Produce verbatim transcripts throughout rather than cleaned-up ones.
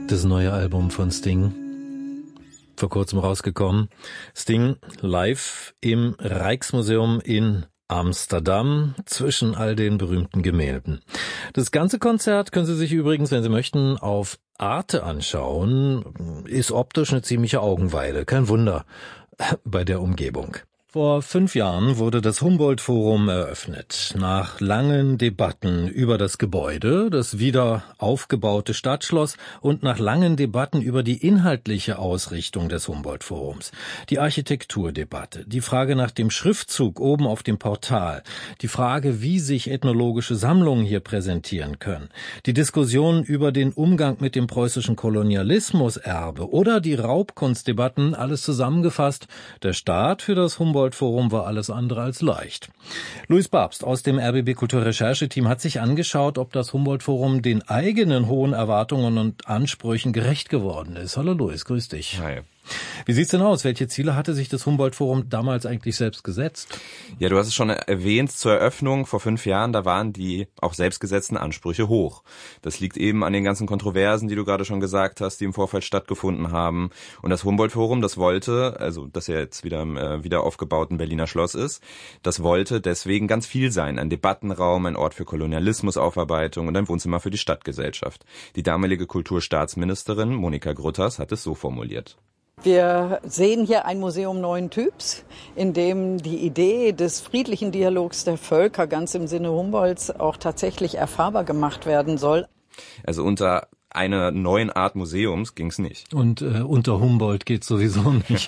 Das neue Album von Sting, vor kurzem rausgekommen. Sting live im Rijksmuseum in Amsterdam zwischen all den berühmten Gemälden. Das ganze Konzert können Sie sich übrigens, wenn Sie möchten, auf Arte anschauen. Ist optisch eine ziemliche Augenweide. Kein Wunder bei der Umgebung. Vor fünf Jahren wurde das Humboldt-Forum eröffnet. Nach langen Debatten über das Gebäude, das wieder aufgebaute Stadtschloss und nach langen Debatten über die inhaltliche Ausrichtung des Humboldt-Forums. Die Architekturdebatte, die Frage nach dem Schriftzug oben auf dem Portal, die Frage, wie sich ethnologische Sammlungen hier präsentieren können, die Diskussion über den Umgang mit dem preußischen Kolonialismuserbe oder die Raubkunstdebatten, alles zusammengefasst. Der Start für das Humboldt Forum war alles andere als leicht. Luis Babst aus dem R B B Kulturrechercheteam hat sich angeschaut, ob das Humboldt-Forum den eigenen hohen Erwartungen und Ansprüchen gerecht geworden ist. Hallo Luis, grüß dich. Hi. Wie sieht's denn aus? Welche Ziele hatte sich das Humboldt-Forum damals eigentlich selbst gesetzt? Ja, du hast es schon erwähnt, zur Eröffnung vor fünf Jahren, da waren die auch selbstgesetzten Ansprüche hoch. Das liegt eben an den ganzen Kontroversen, die du gerade schon gesagt hast, die im Vorfeld stattgefunden haben. Und das Humboldt-Forum, das wollte, also das ja jetzt wieder im äh, wieder aufgebauten Berliner Schloss ist, das wollte deswegen ganz viel sein. Ein Debattenraum, ein Ort für Kolonialismusaufarbeitung und ein Wohnzimmer für die Stadtgesellschaft. Die damalige Kulturstaatsministerin Monika Grütters hat es so formuliert. Wir sehen hier ein Museum neuen Typs, in dem die Idee des friedlichen Dialogs der Völker ganz im Sinne Humboldts auch tatsächlich erfahrbar gemacht werden soll. Also unter einer neuen Art Museums ging's nicht. Und äh, unter Humboldt geht's sowieso nicht.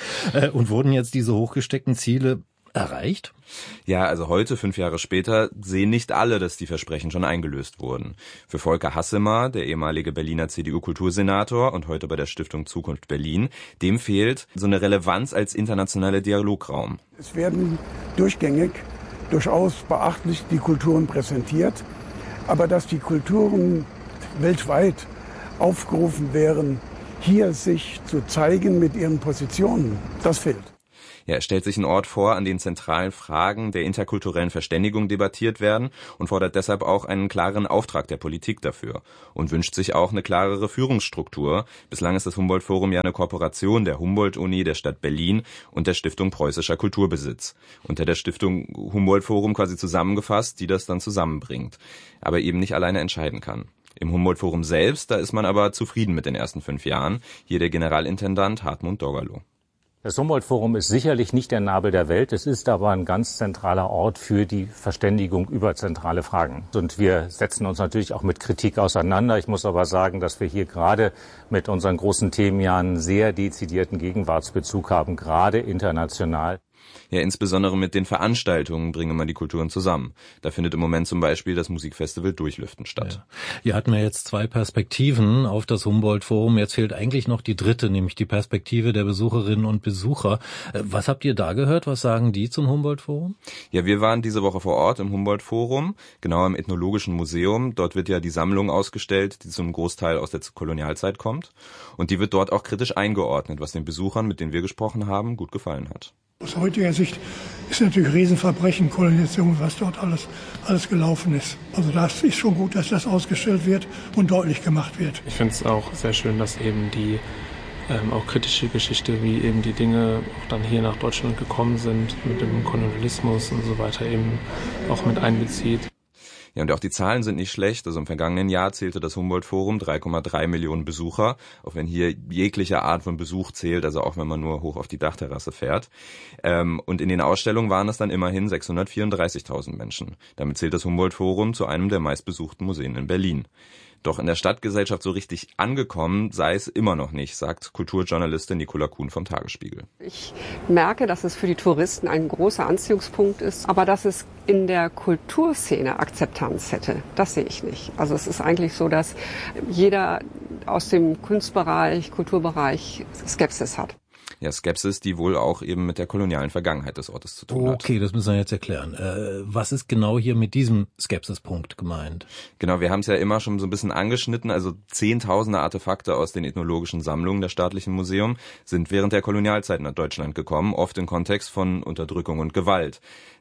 Und wurden jetzt diese hochgesteckten Ziele erreicht? Ja, also heute, fünf Jahre später, sehen nicht alle, dass die Versprechen schon eingelöst wurden. Für Volker Hassemer, der ehemalige Berliner C D U-Kultursenator und heute bei der Stiftung Zukunft Berlin, dem fehlt so eine Relevanz als internationaler Dialograum. Es werden durchgängig durchaus beachtlich die Kulturen präsentiert, aber dass die Kulturen weltweit aufgerufen wären, hier sich zu zeigen mit ihren Positionen, das fehlt. Ja, er stellt sich einen Ort vor, an den zentralen Fragen der interkulturellen Verständigung debattiert werden und fordert deshalb auch einen klaren Auftrag der Politik dafür und wünscht sich auch eine klarere Führungsstruktur. Bislang ist das Humboldt-Forum ja eine Kooperation der Humboldt-Uni, der Stadt Berlin und der Stiftung Preußischer Kulturbesitz. Unter der Stiftung Humboldt-Forum quasi zusammengefasst, die das dann zusammenbringt, aber eben nicht alleine entscheiden kann. Im Humboldt-Forum selbst, da ist man aber zufrieden mit den ersten fünf Jahren. Hier der Generalintendant Hartmut Dorgalow. Das Humboldt-Forum ist sicherlich nicht der Nabel der Welt, es ist aber ein ganz zentraler Ort für die Verständigung über zentrale Fragen. Und wir setzen uns natürlich auch mit Kritik auseinander. Ich muss aber sagen, dass wir hier gerade mit unseren großen Themen ja einen sehr dezidierten Gegenwartsbezug haben, gerade international. Ja, insbesondere mit den Veranstaltungen bringe man die Kulturen zusammen. Da findet im Moment zum Beispiel das Musikfestival Durchlüften statt. Ja. Hier hatten wir jetzt zwei Perspektiven auf das Humboldt-Forum. Jetzt fehlt eigentlich noch die dritte, nämlich die Perspektive der Besucherinnen und Besucher. Was habt ihr da gehört? Was sagen die zum Humboldt-Forum? Ja, wir waren diese Woche vor Ort im Humboldt-Forum, genau im Ethnologischen Museum. Dort wird ja die Sammlung ausgestellt, die zum Großteil aus der Kolonialzeit kommt. Und die wird dort auch kritisch eingeordnet, was den Besuchern, mit denen wir gesprochen haben, gut gefallen hat. Aus heutiger Sicht ist natürlich Riesenverbrechen, Kolonisation, was dort alles, alles gelaufen ist. Also das ist schon gut, dass das ausgestellt wird und deutlich gemacht wird. Ich finde es auch sehr schön, dass eben die ähm, auch kritische Geschichte, wie eben die Dinge auch dann hier nach Deutschland gekommen sind, mit dem Kolonialismus und so weiter eben auch mit einbezieht. Ja, und auch die Zahlen sind nicht schlecht. Also im vergangenen Jahr zählte das Humboldt-Forum drei Komma drei Millionen Besucher, auch wenn hier jegliche Art von Besuch zählt, also auch wenn man nur hoch auf die Dachterrasse fährt. Ähm, und in den Ausstellungen waren es dann immerhin sechshundertvierunddreißigtausend Menschen. Damit zählt das Humboldt-Forum zu einem der meistbesuchten Museen in Berlin. Doch in der Stadtgesellschaft so richtig angekommen sei es immer noch nicht, sagt Kulturjournalistin Nicola Kuhn vom Tagesspiegel. Ich merke, dass es für die Touristen ein großer Anziehungspunkt ist, aber dass es in der Kulturszene Akzeptanz hätte, das sehe ich nicht. Also es ist eigentlich so, dass jeder aus dem Kunstbereich, Kulturbereich Skepsis hat. Ja, Skepsis, die wohl auch eben mit der kolonialen Vergangenheit des Ortes zu tun hat. Okay, das müssen wir jetzt erklären. Äh, was ist genau hier mit diesem Skepsispunkt gemeint? Genau, wir haben es ja immer schon so ein bisschen angeschnitten. Also zehntausende Artefakte aus den ethnologischen Sammlungen der Staatlichen Museum sind während der Kolonialzeit nach Deutschland gekommen, oft im Kontext von Unterdrückung und Gewalt.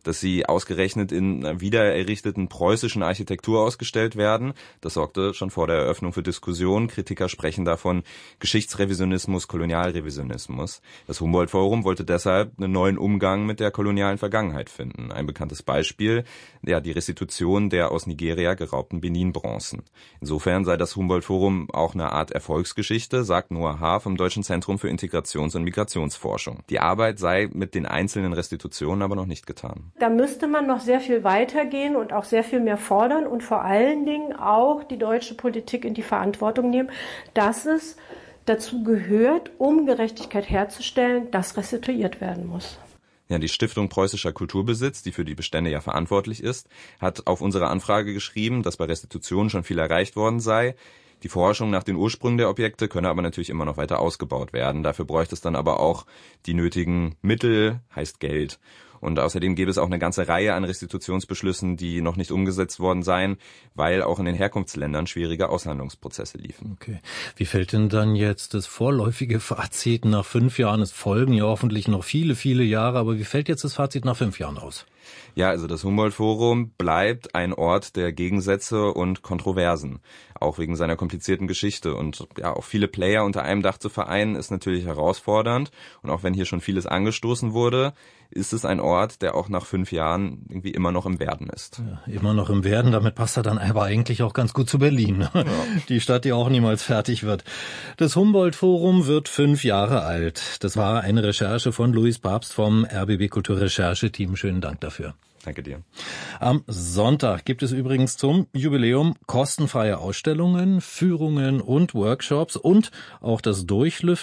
dass sie ausgerechnet in einer wiedererrichteten preußischen Architektur ausgestellt werden. Das sorgte schon vor der Eröffnung für Diskussionen. Kritiker sprechen davon Geschichtsrevisionismus, Kolonialrevisionismus. Das Humboldt-Forum wollte deshalb einen neuen Umgang mit der kolonialen Vergangenheit finden. Ein bekanntes Beispiel, ja, die Restitution der aus Nigeria geraubten Benin-Bronzen. Insofern sei das Humboldt-Forum auch eine Art Erfolgsgeschichte, sagt Noah Haar vom Deutschen Zentrum für Integrations- und Migrationsforschung. Die Arbeit sei mit den einzelnen Restitutionen aber noch nicht getan. Da müsste man noch sehr viel weitergehen und auch sehr viel mehr fordern und vor allen Dingen auch die deutsche Politik in die Verantwortung nehmen, dass es dazu gehört, um Gerechtigkeit herzustellen, dass restituiert werden muss. Ja, die Stiftung Preußischer Kulturbesitz, die für die Bestände ja verantwortlich ist, hat auf unsere Anfrage geschrieben, dass bei Restitutionen schon viel erreicht worden sei. Die Forschung nach den Ursprüngen der Objekte könne aber natürlich immer noch weiter ausgebaut werden. Dafür bräuchte es dann aber auch die nötigen Mittel, heißt Geld. Und außerdem gäbe es auch eine ganze Reihe an Restitutionsbeschlüssen, die noch nicht umgesetzt worden seien, weil auch in den Herkunftsländern schwierige Aushandlungsprozesse liefen. Okay. Wie fällt denn dann jetzt das vorläufige Fazit nach fünf Jahren? Es folgen ja hoffentlich noch viele, viele Jahre, aber wie fällt jetzt das Fazit nach fünf Jahren aus? Ja, also das Humboldt-Forum bleibt ein Ort der Gegensätze und Kontroversen, auch wegen seiner komplizierten Geschichte. Und ja, auch viele Player unter einem Dach zu vereinen, ist natürlich herausfordernd. Und auch wenn hier schon vieles angestoßen wurde, ist es ein Ort, der auch nach fünf Jahren irgendwie immer noch im Werden ist. Ja, immer noch im Werden, damit passt er dann aber eigentlich auch ganz gut zu Berlin. Ja. Die Stadt, die auch niemals fertig wird. Das Humboldt-Forum wird fünf Jahre alt. Das war eine Recherche von Luis Pabst vom R B B Kulturrecherche-Team. Schönen Dank dafür. Danke dir. Am Sonntag gibt es übrigens zum Jubiläum kostenfreie Ausstellungen, Führungen und Workshops und auch das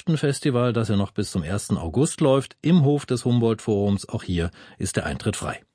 Durchlüften-Festival, das ja noch bis zum ersten August läuft, im Hof des Humboldt-Forums. Auch hier ist der Eintritt frei.